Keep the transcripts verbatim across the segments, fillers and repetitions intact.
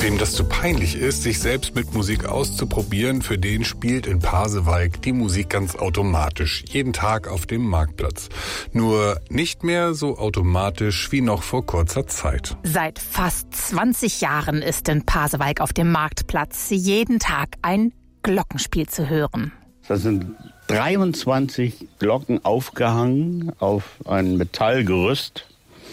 Wem das zu peinlich ist, sich selbst mit Musik auszuprobieren, für den spielt in Pasewalk die Musik ganz automatisch, jeden Tag auf dem Marktplatz. Nur nicht mehr so automatisch wie noch vor kurzer Zeit. Seit fast zwanzig Jahren ist in Pasewalk auf dem Marktplatz jeden Tag ein Glockenspiel zu hören. Das sind dreiundzwanzig Glocken aufgehangen auf ein Metallgerüst.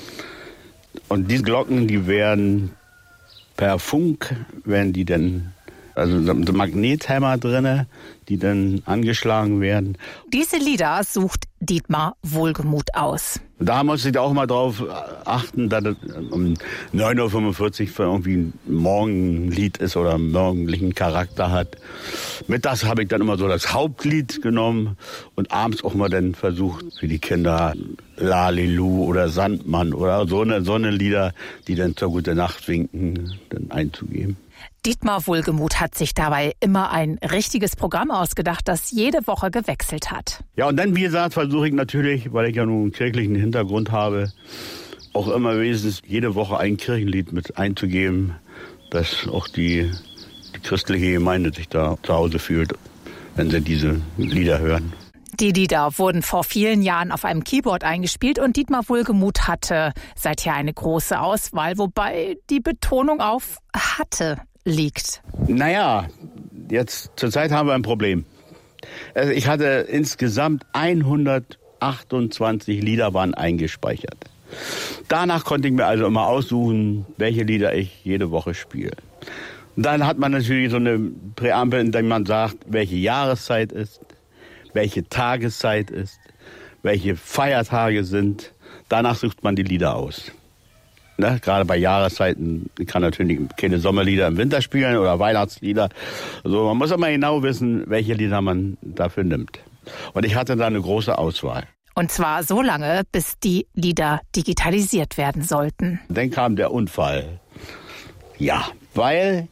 Und diese Glocken, die werden per Funk, werden die dann, also Magnethämmer drinne, die dann angeschlagen werden. Diese Lieder sucht Dietmar Wohlgemuth aus. Da muss ich auch mal drauf achten, dass es um neun Uhr fünfundvierzig für irgendwie ein Morgenlied ist oder einen morgendlichen Charakter hat. Mittags habe ich dann immer so das Hauptlied genommen und abends auch mal dann versucht, für die Kinder Lalilu oder Sandmann oder so eine, so eine Lieder, die dann zur Gute Nacht winken, dann einzugeben. Dietmar Wohlgemuth hat sich dabei immer ein richtiges Programm ausgedacht, das jede Woche gewechselt hat. Ja, und dann, wie gesagt, versuche ich natürlich, weil ich ja nun einen kirchlichen Hintergrund habe, auch immer wenigstens jede Woche ein Kirchenlied mit einzugeben, dass auch die, die christliche Gemeinde sich da zu Hause fühlt, wenn sie diese Lieder hören. Die Lieder wurden vor vielen Jahren auf einem Keyboard eingespielt und Dietmar Wohlgemuth hatte seither eine große Auswahl, wobei die Betonung auf hatte liegt. Naja, jetzt zurzeit haben wir ein Problem. Also ich hatte insgesamt hundertachtundzwanzig Lieder waren eingespeichert. Danach konnte ich mir also immer aussuchen, welche Lieder ich jede Woche spiele. Und dann hat man natürlich so eine Präambel, in der man sagt, welche Jahreszeit ist, welche Tageszeit ist, welche Feiertage sind. Danach sucht man die Lieder aus. Ne, gerade bei Jahreszeiten kann natürlich keine Sommerlieder im Winter spielen oder Weihnachtslieder. Also man muss immer genau wissen, welche Lieder man dafür nimmt. Und ich hatte da eine große Auswahl. Und zwar so lange, bis die Lieder digitalisiert werden sollten. Dann kam der Unfall. Ja, weil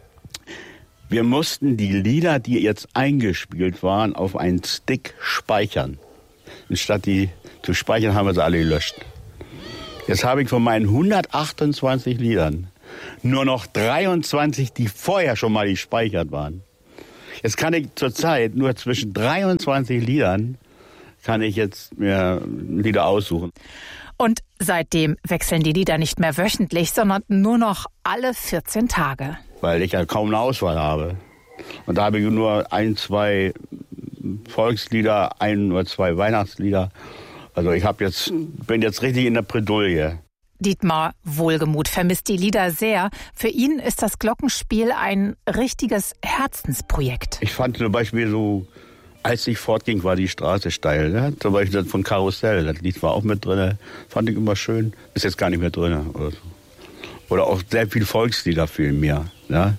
wir mussten die Lieder, die jetzt eingespielt waren, auf einen Stick speichern. Anstatt die zu speichern, haben wir sie alle gelöscht. Jetzt habe ich von meinen hundertachtundzwanzig Liedern nur noch dreiundzwanzig, die vorher schon mal gespeichert waren. Jetzt kann ich zurzeit nur zwischen dreiundzwanzig Liedern kann ich jetzt mir Lieder aussuchen. Und seitdem wechseln die Lieder nicht mehr wöchentlich, sondern nur noch alle vierzehn Tage. Weil ich ja kaum eine Auswahl habe. Und da habe ich nur ein, zwei Volkslieder, ein oder zwei Weihnachtslieder. Also ich hab jetzt, bin jetzt richtig in der Bredouille. Dietmar Wohlgemuth vermisst die Lieder sehr. Für ihn ist das Glockenspiel ein richtiges Herzensprojekt. Ich fand zum Beispiel so, als ich fortging, war die Straße steil. Ne? Zum Beispiel das von Karussell, das Lied war auch mit drin. Fand ich immer schön. Ist jetzt gar nicht mehr drin. Oder, so. Oder auch sehr viel Volkslieder fehlen mir. Ne?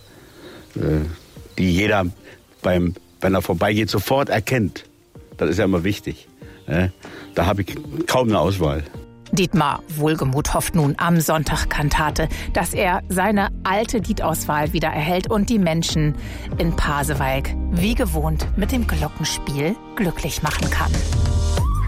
Die jeder, beim, wenn er vorbeigeht, sofort erkennt. Das ist ja immer wichtig. Ne? Da habe ich kaum eine Auswahl. Dietmar Wohlgemuth hofft nun am Sonntag Kantate, dass er seine alte Liedauswahl wieder erhält und die Menschen in Pasewalk wie gewohnt mit dem Glockenspiel glücklich machen kann.